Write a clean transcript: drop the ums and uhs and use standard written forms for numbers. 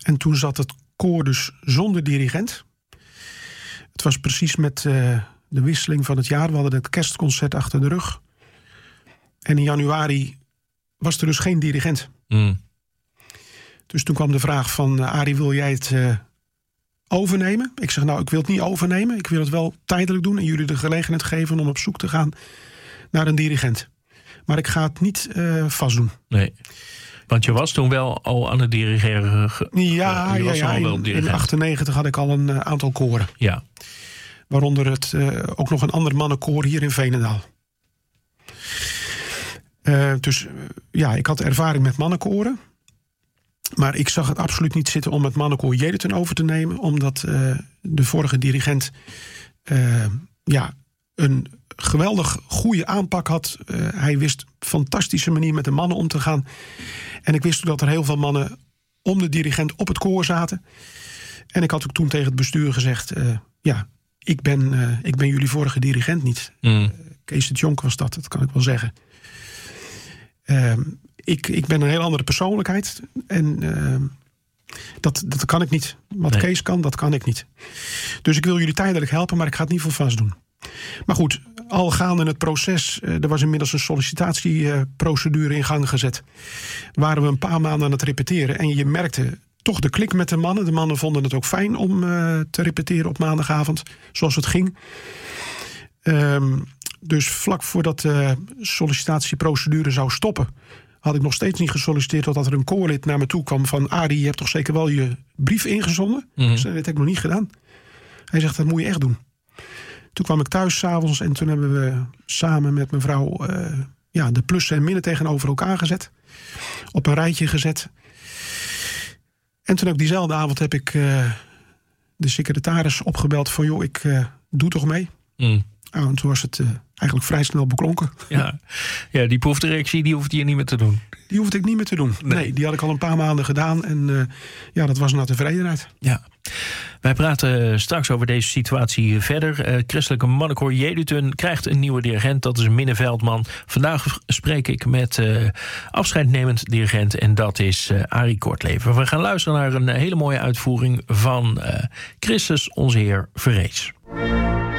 En toen zat het koor dus zonder dirigent. Het was precies met de wisseling van het jaar. We hadden het kerstconcert achter de rug. En in januari was er dus geen dirigent. Dus toen kwam de vraag van... Arie, wil jij het overnemen? Ik zeg, nou, ik wil het niet overnemen. Ik wil het wel tijdelijk doen en jullie de gelegenheid geven... om op zoek te gaan naar een dirigent. Maar ik ga het niet vast doen. Nee. Want je was toen wel al aan het dirigeren. Ja. In 1998 had ik al een aantal koren. Ja. Waaronder ook nog een ander mannenkoor hier in Veenendaal. Dus ik had ervaring met mannenkoren. Maar ik zag het absoluut niet zitten om het mannenkoor Jeduten over te nemen. Omdat de vorige dirigent een geweldig goede aanpak had. Hij wist op een fantastische manier met de mannen om te gaan. En ik wist ook dat er heel veel mannen om de dirigent op het koor zaten. En ik had ook toen tegen het bestuur gezegd... ik ben jullie vorige dirigent niet. Kees de Jonk was dat kan ik wel zeggen. Ik ben een heel andere persoonlijkheid. En dat kan ik niet. Wat Kees kan, dat kan ik niet. Dus ik wil jullie tijdelijk helpen, maar ik ga het niet voor vast doen. Maar goed, al gaande het proces... er was inmiddels een sollicitatieprocedure in gang gezet. Waren we een paar maanden aan het repeteren. En je merkte toch de klik met de mannen. De mannen vonden het ook fijn om te repeteren op maandagavond. Zoals het ging. Dus vlak voordat de sollicitatieprocedure zou stoppen... had ik nog steeds niet gesolliciteerd... totdat er een koorlid naar me toe kwam van... Arie, je hebt toch zeker wel je brief ingezonden? Ik zei, dat heb ik nog niet gedaan. Hij zegt, dat moet je echt doen. Toen kwam ik thuis 's avonds en toen hebben we samen met mijn vrouw... de plussen en minnen tegenover elkaar gezet. Op een rijtje gezet. En toen diezelfde avond heb ik de secretaris opgebeld... van joh, ik doe toch mee? En toen was het eigenlijk vrij snel beklonken. Ja, die proefdirectie die hoefde je niet meer te doen. Die hoefde ik niet meer te doen. Nee, die had ik al een paar maanden gedaan. En dat was naar tevredenheid. Ja. Wij praten straks over deze situatie verder. Christelijke Mannenkoor Jeduten krijgt een nieuwe dirigent. Dat is Minne Veldman. Vandaag spreek ik met afscheidnemend dirigent. En dat is Arie Kortlever. We gaan luisteren naar een hele mooie uitvoering van Christus onze Heer verrees.